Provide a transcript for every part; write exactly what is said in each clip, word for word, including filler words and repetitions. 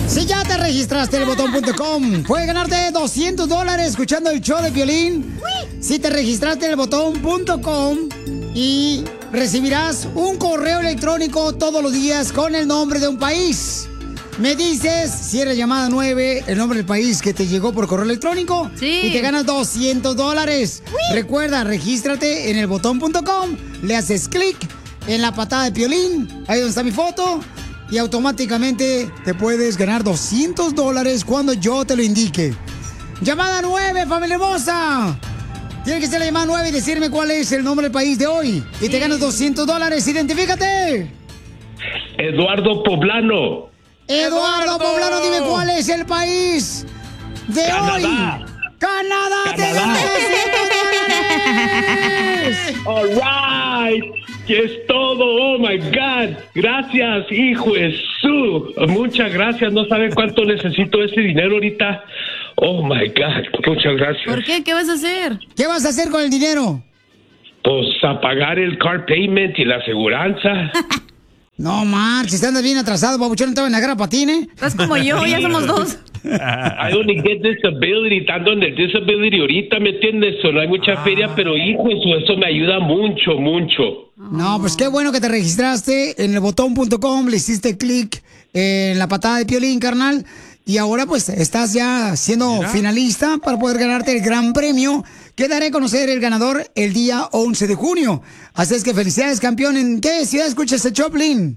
Si ya te registraste en el botón punto com, puedes ganarte doscientos dólares escuchando el show de Piolín. Si te registraste en el botón punto com y recibirás un correo electrónico todos los días con el nombre de un país. Me dices, si eres llamada nueve, el nombre del país que te llegó por correo electrónico. Sí. Y te ganas doscientos dólares. Recuerda, regístrate en el botón punto com, le haces clic en la patada de Piolín, ahí donde está mi foto, y automáticamente te puedes ganar doscientos dólares cuando yo te lo indique. Llamada nueve, familia hermosa. Tiene que ser la llamada nueve y decirme cuál es el nombre del país de hoy. Y te ganas doscientos dólares. ¡Identifícate! Eduardo Poblano. Eduardo Poblano, dime cuál es el país de Canadá. hoy. ¡Canadá! ¡Te Canadá. ganas doscientos dólares! All right. Que es todo. Oh my God. Gracias, hijo de su. Muchas gracias. No saben cuánto necesito ese dinero ahorita. Oh my God. Muchas gracias. ¿Por qué? ¿Qué vas a hacer? ¿Qué vas a hacer con el dinero? Pues a pagar el car payment y la aseguranza. No, marches, andas bien atrasado, babuchón, estaba en la guerra patine. Estás como yo, ya somos dos. I only get disability, estando en el disability ahorita, ¿me entiendes? Solo hay mucha feria, pero hijo, eso, eso me ayuda mucho, mucho. No, pues qué bueno que te registraste en el botón punto com, le hiciste clic en la patada de Piolín, carnal, y ahora pues estás ya siendo Mira. finalista para poder ganarte el gran premio que daré a conocer el ganador el día once de junio. Así es que felicidades, campeón. ¿En qué ciudad escuchas el Choplin?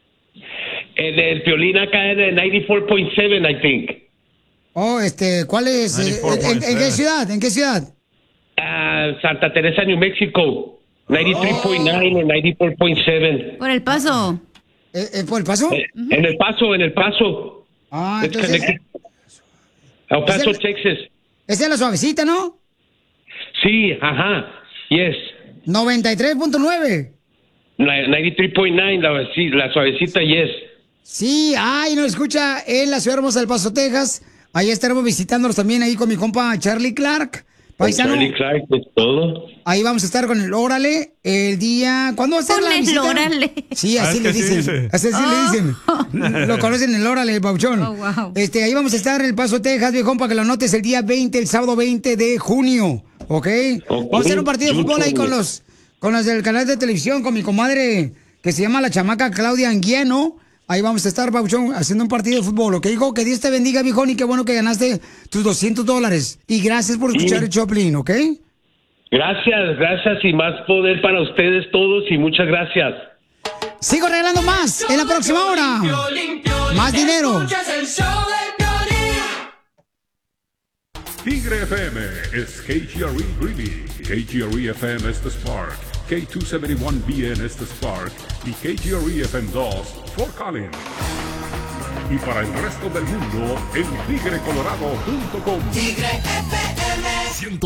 En el Piolín acá en el noventa y cuatro punto siete, I think. Oh, este, ¿cuál es? Eh, ¿En, en qué ciudad? ¿En qué ciudad? Ah, Santa Teresa, New Mexico. noventa y tres punto nueve o noventa y cuatro punto siete. Por el paso. ¿Eh, eh, ¿Por el paso? Eh, En el Paso, en el Paso. Ah, It's entonces... connected. El Paso, ¿Es el- Texas. Esa es la suavecita, ¿no? Sí, ajá. Yes. noventa y tres punto nueve. La- noventa y tres punto nueve, la, sí, la suavecita, yes. Sí, ay, nos escucha en la ciudad hermosa del Paso, Texas. Ahí estaremos visitándolos también ahí con mi compa Charlie Clark. Paisano, Charlie Clark, es todo. ahí vamos a estar con el Órale el día... ¿Cuándo va a ser Con la el visita? Órale. Sí, Ah, así es le que así dicen. dice. Así, así le dicen. Lo conocen el Órale, el Pauchón. Oh, wow. Este, ahí vamos a estar en el Paso, Texas, viejón, para que lo anotes el día veinte, el sábado veinte de junio. ¿Ok? Ok. Vamos a hacer un partido de fútbol ahí con Mucho. los, con los del canal de televisión, con mi comadre que se llama la chamaca Claudia Anguiano. Ahí vamos a estar, Pauchón, haciendo un partido de fútbol. ¿Ok, hijo? Que Dios te bendiga, viejón, y qué bueno que ganaste tus doscientos dólares. Y gracias por escuchar Sí. el Choplin, ¿ok? Gracias, gracias y más poder para ustedes todos y muchas gracias. Sigo regalando más en la próxima hora. Más dinero. Tigre F M es K G R E Greeley, K G R E F M es The Spark, K doscientos setenta y uno B N es The Spark y K G R E F M dos Fort Collins. Y para el resto del mundo en tigre colorado punto com. Tigre F M.